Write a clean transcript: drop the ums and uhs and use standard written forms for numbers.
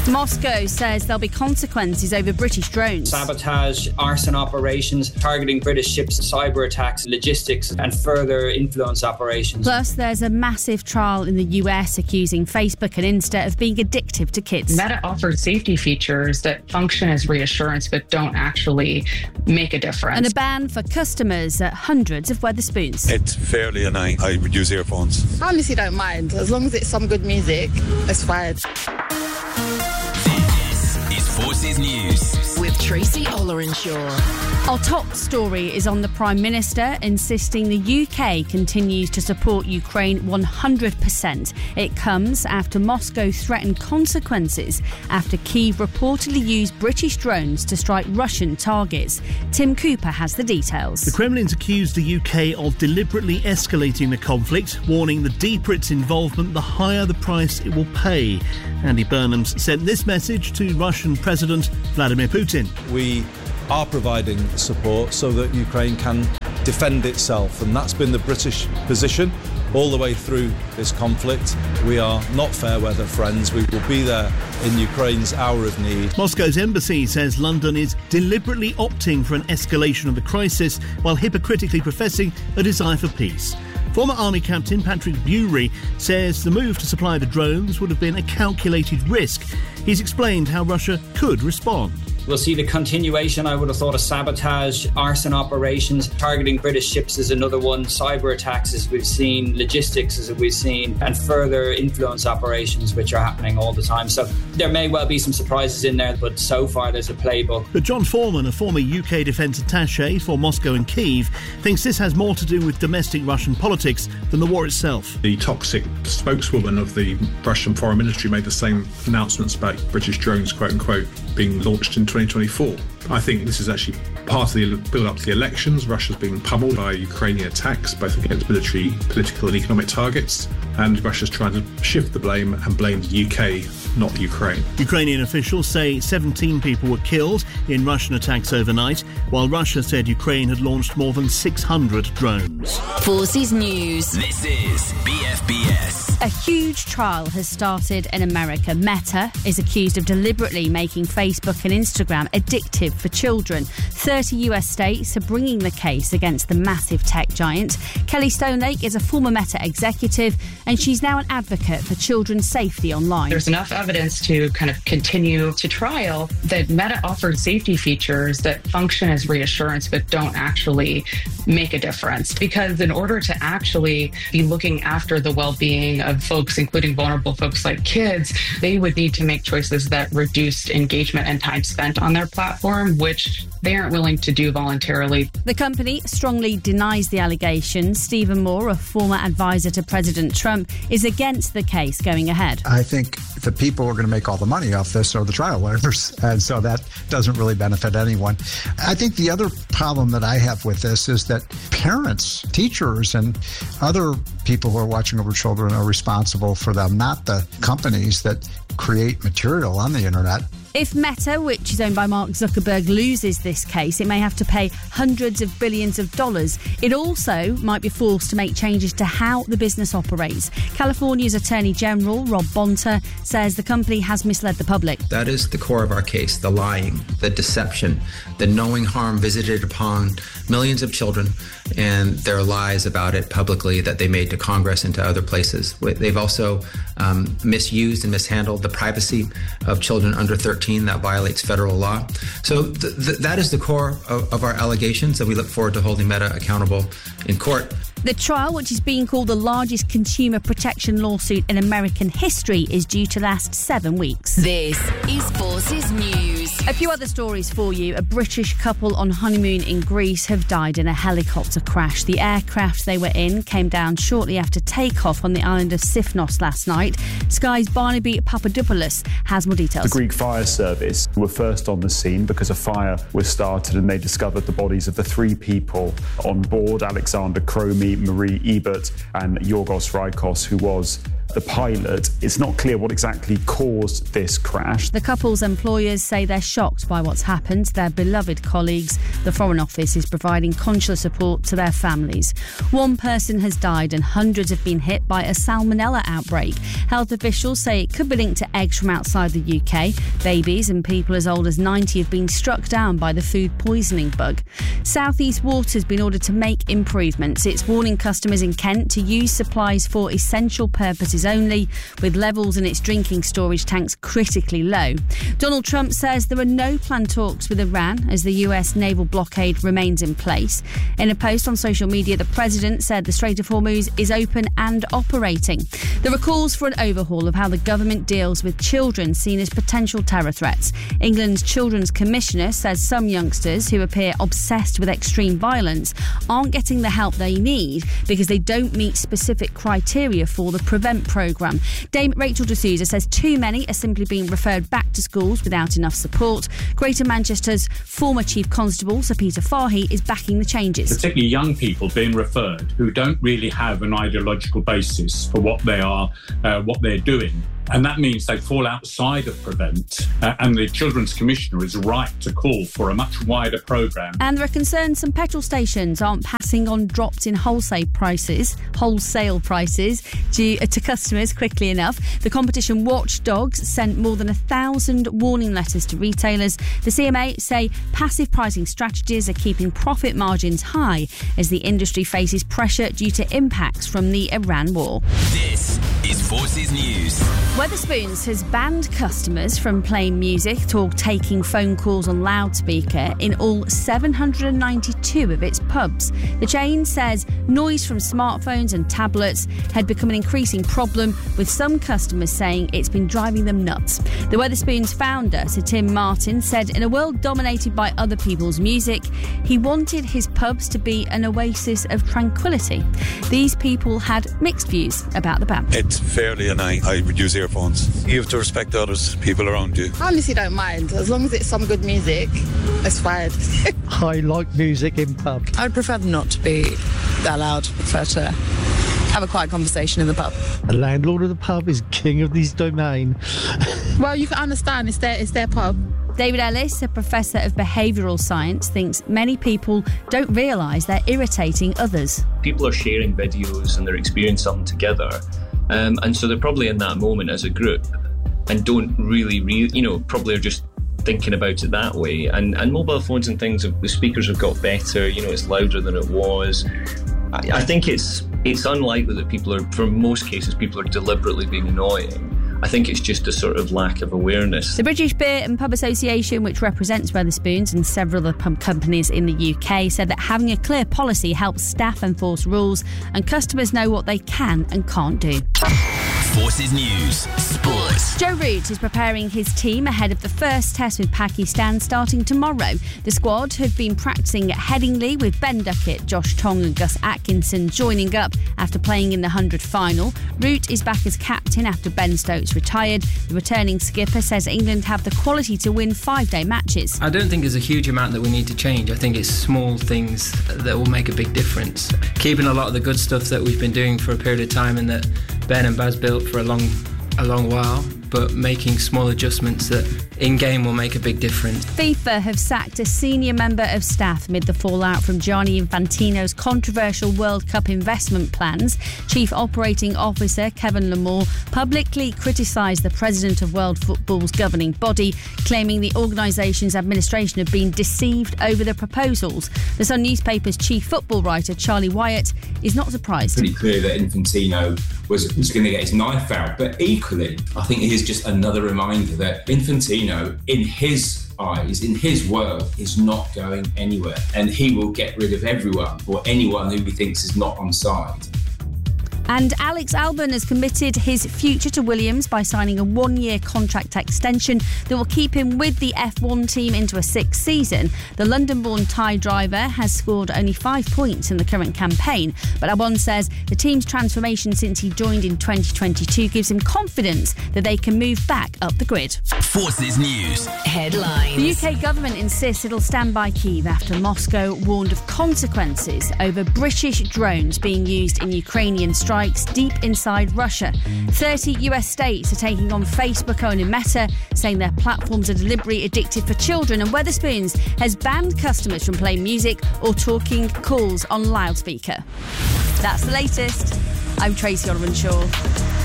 Moscow says there'll be consequences over British drones. Sabotage, arson operations, targeting British ships, cyber attacks, logistics and further influence operations. Plus, there's a massive trial in the US accusing Facebook and Insta of being addictive to kids. Meta offers safety features that function as reassurance but don't actually make a difference. And a ban for customers at hundreds of Wetherspoons. It's fairly annoying. I would use earphones. I honestly don't mind. As long as it's some good music, it's fine. Forces News with Tracy Ollerenshaw. Our top story is on the Prime Minister insisting the UK continues to support Ukraine 100%. It comes after Moscow threatened consequences after Kyiv reportedly used British drones to strike Russian targets. Tim Cooper has the details. The Kremlin's accused the UK of deliberately escalating the conflict, warning the deeper its involvement, the higher the price it will pay. Andy Burnham's sent this message to Russian President Vladimir Putin. We are providing support so that Ukraine can defend itself, and that's been the British position all the way through this conflict. We are not fair weather friends. We will be there in Ukraine's hour of need. Moscow's embassy says London is deliberately opting for an escalation of the crisis while hypocritically professing a desire for peace. Former Army Captain Patrick Bury says the move to supply the drones would have been a calculated risk. He's explained how Russia could respond. We'll see the continuation, I would have thought, of sabotage, arson operations, targeting British ships is another one, cyber attacks as we've seen, logistics as we've seen, and further influence operations which are happening all the time. So there may well be some surprises in there, but so far there's a playbook. But John Foreman, a former UK defence attaché for Moscow and Kyiv, thinks this has more to do with domestic Russian politics than the war itself. The toxic spokeswoman of the Russian Foreign Ministry made the same announcements about British drones, quote-unquote, being launched in 2024. I think this is actually part of the build-up to the elections. Russia's being pummeled by Ukrainian attacks, both against military, political and economic targets, and Russia's trying to shift the blame and blame the UK, not Ukraine. Ukrainian officials say 17 people were killed in Russian attacks overnight, while Russia said Ukraine had launched more than 600 drones. Forces News. This is BFBS. A huge trial has started in America. Meta is accused of deliberately making Facebook and Instagram addictive for children. 30 US states are bringing the case against the massive tech giant. Kelly Stonelake is a former Meta executive, and she's now an advocate for children's safety online. There's enough evidence to kind of continue to trial that Meta offers safety features that function as reassurance but don't actually make a difference. Because in order to actually be looking after the well-being of folks, including vulnerable folks like kids, they would need to make choices that reduced engagement and time spent on their platform, which they aren't willing to do voluntarily. The company strongly denies the allegations. Stephen Moore, a former advisor to President Trump, is against the case going ahead. I think the people who are going to make all the money off this are the trial lawyers, and so that doesn't really benefit anyone. I think the other problem that I have with this is that parents, teachers, and other people who are watching over children are responsible for them, not the companies that create material on the internet. If Meta, which is owned by Mark Zuckerberg, loses this case, it may have to pay hundreds of billions of dollars. It also might be forced to make changes to how the business operates. California's Attorney General, Rob Bonta, says the company has misled the public. That is the core of our case, the lying, the deception, the knowing harm visited upon millions of children and their lies about it publicly that they made to Congress and to other places. They've also misused and mishandled the privacy of children under 13. That violates federal law. So that is the core of our allegations, and we look forward to holding Meta accountable in court. The trial, which is being called the largest consumer protection lawsuit in American history, is due to last 7 weeks. This is Forces News. A few other stories for you. A British couple on honeymoon in Greece have died in a helicopter crash. The aircraft they were in came down shortly after takeoff on the island of Sifnos last night. Sky's Barnaby Papadopoulos has more details. The Greek fire service were first on the scene because a fire was started and they discovered the bodies of the 3 people on board, Alexander Cromie, Marie Ebert and Yorgos Rikos, who was the pilot. It's not clear what exactly caused this crash. The couple's employers say they're shocked by what's happened to their beloved colleagues. The Foreign Office is providing consular support to their families. One person has died and hundreds have been hit by a salmonella outbreak. Health officials say it could be linked to eggs from outside the UK. Babies and people as old as 90 have been struck down by the food poisoning bug. South East Water has been ordered to make improvements. It's warning customers in Kent to use supplies for essential purposes only, with levels in its drinking storage tanks critically low. Donald Trump says there are no planned talks with Iran as the US naval blockade remains in place. In a post on social media, the president said the Strait of Hormuz is open and operating. There are calls for an overhaul of how the government deals with children seen as potential terror threats. England's Children's Commissioner says some youngsters who appear obsessed with extreme violence aren't getting the help they need because they don't meet specific criteria for the PREVENT programme. Dame Rachel D'Souza says too many are simply being referred back to schools without enough support. Greater Manchester's former Chief Constable, Sir Peter Fahey, is backing the changes. Particularly young people being referred who don't really have an ideological basis for what they are, what they're doing. And that means they fall outside of PREVENT, and the Children's Commissioner is right to call for a much wider programme. And there are concerns some petrol stations aren't passing on drops in wholesale prices to customers quickly enough. The competition watchdogs sent more than 1,000 warning letters to retailers. The CMA say passive pricing strategies are keeping profit margins high as the industry faces pressure due to impacts from the Iran war. This is Forces News. Wetherspoons has banned customers from playing music or taking phone calls on loudspeaker in all 792 of its pubs. The chain says noise from smartphones and tablets had become an increasing problem, with some customers saying it's been driving them nuts. The Wetherspoons founder, Sir Tim Martin, said in a world dominated by other people's music, he wanted his pubs to be an oasis of tranquility. These people had mixed views about the ban. It's fairly annoying. I would use earphones. You have to respect others, people around you. I honestly don't mind. As long as it's some good music, it's fine. I like music in pub. I would prefer them not to be that loud. I prefer to have a quiet conversation in the pub. The landlord of the pub is king of his domain. Well, you can understand it's their pub. David Ellis, a professor of behavioural science, thinks many people don't realise they're irritating others. People are sharing videos and they're experiencing something together. And so they're probably in that moment as a group and don't really, probably are just thinking about it that way. And mobile phones and things, the speakers have got better, it's louder than it was. I think it's unlikely that for most cases, people are deliberately being annoying. I think it's just a sort of lack of awareness. The British Beer and Pub Association, which represents Wetherspoons and several other pub companies in the UK, said that having a clear policy helps staff enforce rules and customers know what they can and can't do. Forces News Sports. Joe Root is preparing his team ahead of the first test with Pakistan starting tomorrow. The squad have been practising at Headingley with Ben Duckett, Josh Tong and Gus Atkinson joining up after playing in the 100 final. Root is back as captain after Ben Stokes retired. The returning skipper says England have the quality to win 5-day matches. I don't think there's a huge amount that we need to change. I think it's small things that will make a big difference. Keeping a lot of the good stuff that we've been doing for a period of time and that Ben and Baz built for a long while, but making small adjustments that in-game will make a big difference. FIFA have sacked a senior member of staff amid the fallout from Gianni Infantino's controversial World Cup investment plans. Chief Operating Officer Kevin Lamore publicly criticised the president of World Football's governing body, claiming the organisation's administration had been deceived over the proposals. The Sun newspaper's chief football writer, Charlie Wyatt, is not surprised. Pretty clear that Infantino was going to get his knife out, but equally, I think it is just another reminder that Infantino, in his eyes, in his world, is not going anywhere, and he will get rid of everyone or anyone who he thinks is not on side. And Alex Albon has committed his future to Williams by signing a 1-year contract extension that will keep him with the F1 team into a 6th season. The London-born Thai driver has scored only 5 points in the current campaign, but Albon says the team's transformation since he joined in 2022 gives him confidence that they can move back up the grid. Forces News Headlines. The UK government insists it'll stand by Kyiv after Moscow warned of consequences over British drones being used in Ukrainian strikes strikes deep inside Russia. 30 US states are taking on Facebook-owner Meta, saying their platforms are deliberately addictive for children, and Wetherspoons has banned customers from playing music or talking calls on loudspeaker. That's the latest. I'm Tracy Oliver-Shaw.